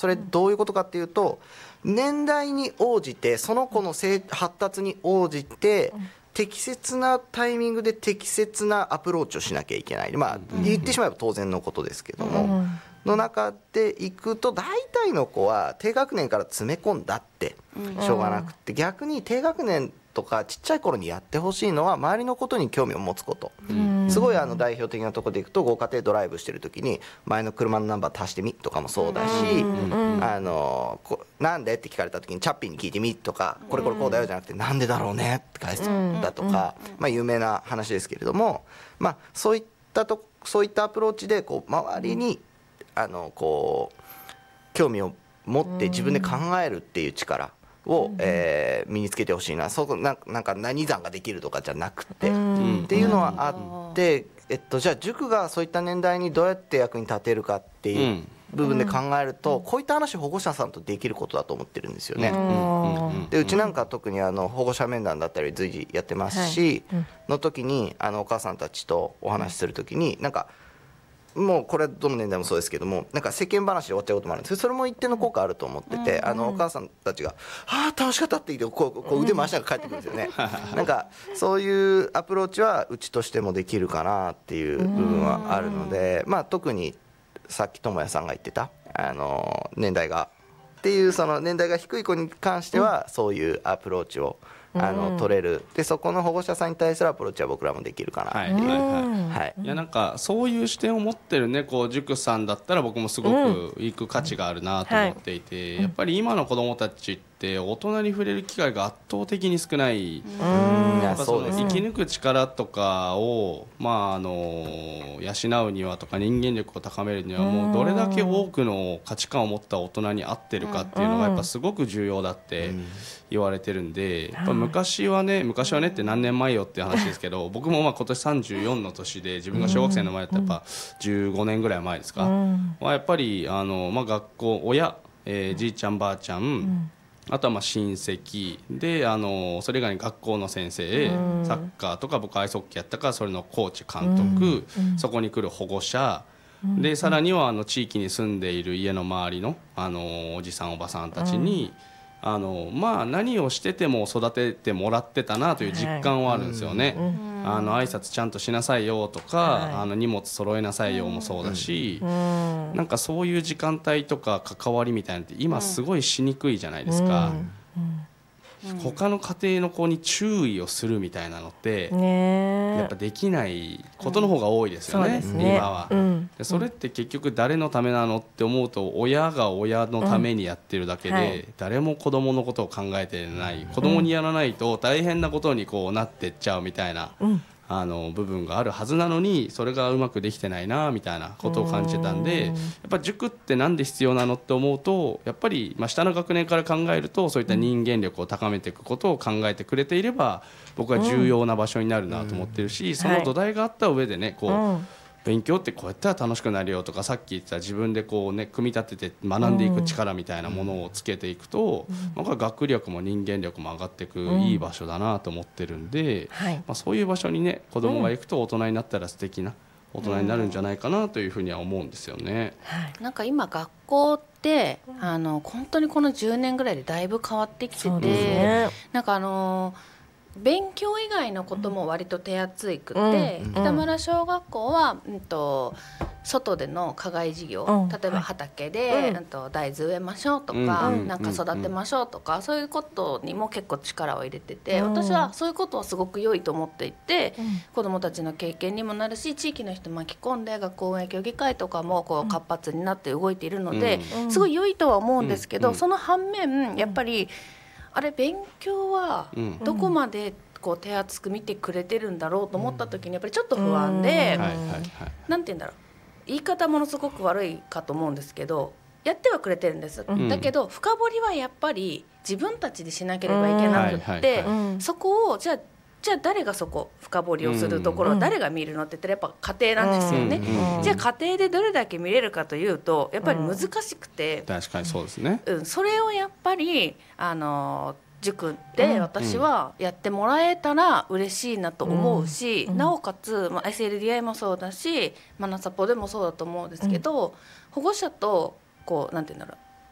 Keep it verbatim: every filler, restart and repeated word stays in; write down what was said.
それどういうことかっていうと、年代に応じてその子の成発達に応じて適切なタイミングで適切なアプローチをしなきゃいけない、まあ、言ってしまえば当然のことですけども、の中でいくと大体の子は低学年から詰め込んだってしょうがなくて、逆に低学年とかちっちゃい頃にやってほしいのは周りのことに興味を持つこと、すごいあの代表的なところでいくと、ご家庭ドライブしてる時に前の車のナンバー足してみとかもそうだし、あのこなんでって聞かれた時にチャッピーに聞いてみとか、これこれこうだよじゃなくてなんでだろうねって返すんだとか、まあ有名な話ですけれども、まあそういったとそういったアプローチでこう周りにあのこう興味を持って自分で考えるっていう力を、えー、身につけてほしいな。そうななんか何算ができるとかじゃなくて、っていうのはあって、えっと、じゃあ塾がそういった年代にどうやって役に立てるかっていう部分で考えると、こういった話保護者さんとできることだと思ってるんですよね。でうちなんか特にあの保護者面談だったり随時やってますし、の時にあのお母さんたちとお話しする時になんかもうこれどの年代もそうですけども、なんか世間話で終わっちゃうこともあるんですけど、それも一定の効果あると思ってて、あのお母さんたちが「はあ楽しかった」って言ってこうこう腕回しながら帰ってくるんですよね。なんかそういうアプローチはうちとしてもできるかなっていう部分はあるので、まあ特にさっき智也さんが言ってたあの年代がっていう、その年代が低い子に関してはそういうアプローチをあの取れる。でそこの保護者さんに対するアプローチは僕らもできるかなっていう、はいはい、 いやなんかそういう視点を持ってるねこう塾さんだったら僕もすごく行く価値があるなと思っていて、やっぱり今の子どもたちって大人に触れる機会が圧倒的に少ない。やっぱその生き抜く力とかをまああの養うにはとか人間力を高めるにはもうどれだけ多くの価値観を持った大人に合ってるかっていうのがやっぱすごく重要だって言われてるんで、やっぱ昔はね昔はねって何年前よっていう話ですけど僕もまあ今年さんじゅうよんの年で自分が小学生の前だったらやっぱじゅうごねんぐらい前ですか、はやっぱりあの、まあ、学校親、えー、じいちゃんばあちゃん、あとはまあ親戚であのそれ以外に学校の先生、サッカーとか僕アイスホッケーやったからそれのコーチ監督、そこに来る保護者でさらにはあの地域に住んでいる家の周りのあのおじさんおばさんたちにあのまあ何をしてても育ててもらってたなという実感はあるんですよね。あの挨拶ちゃんとしなさいよとか、はい、あの荷物揃えなさいよもそうだし、うん、なんかそういう時間帯とか関わりみたいなのって今すごいしにくいじゃないですか、うんうん、他の家庭の子に注意をするみたいなのって、ね、やっぱできないことの方が多いですよね、うん、今は、うん、でそれって結局誰のためなのって思うと親が親のためにやってるだけで、うんはい、誰も子供のことを考えてない、子供にやらないと大変なことにこうなってっちゃうみたいな、うんあの部分があるはずなのにそれがうまくできてないなみたいなことを感じたんで、やっぱ塾ってなんで必要なのって思うとやっぱりまあ下の学年から考えるとそういった人間力を高めていくことを考えてくれていれば僕は重要な場所になるなと思ってるし、その土台があった上でねこう勉強ってこうやったら楽しくなるよとかさっき言ってた自分でこうね組み立てて学んでいく力みたいなものをつけていくと、僕は学力も人間力も上がっていくいい場所だなと思ってるんで、まあそういう場所にね子供が行くと大人になったら素敵な大人になるんじゃないかなというふうには思うんですよね。 なんか今学校ってあの本当にこのじゅうねんぐらいでだいぶ変わってきてて、ね、なんかあの勉強以外のことも割と手厚いくて、うん、北村小学校は、うん、と外での課外授業、うん、例えば畑で、はいうん、と大豆植えましょうとか、うん、なんか育てましょうとか、うん、そういうことにも結構力を入れてて、うん、私はそういうことはすごく良いと思っていて、うん、子どもたちの経験にもなるし地域の人巻き込んで学校運営協議会とかもこう活発になって動いているので、うん、すごい良いとは思うんですけど、うん、その反面やっぱりあれ勉強はどこまでこう手厚く見てくれてるんだろうと思った時にやっぱりちょっと不安で、なんて言うんだろう、言い方ものすごく悪いかと思うんですけどやってはくれてるんです、うん、だけど深掘りはやっぱり自分たちでしなければいけなくって、そこをじゃあじゃあ誰がそこ深掘りをするところを誰が見るのって言ったらやっぱ家庭なんですよね、うん、じゃあ家庭でどれだけ見れるかというとやっぱり難しくて、 うん、確かにそうですね、 うん、それをやっぱりあの塾で私はやってもらえたら嬉しいなと思うし、うん、なおかつ、まあ、エスエルディーアイ もそうだしマナサポでもそうだと思うんですけど、うん、保護者とこうなんて言うんだろう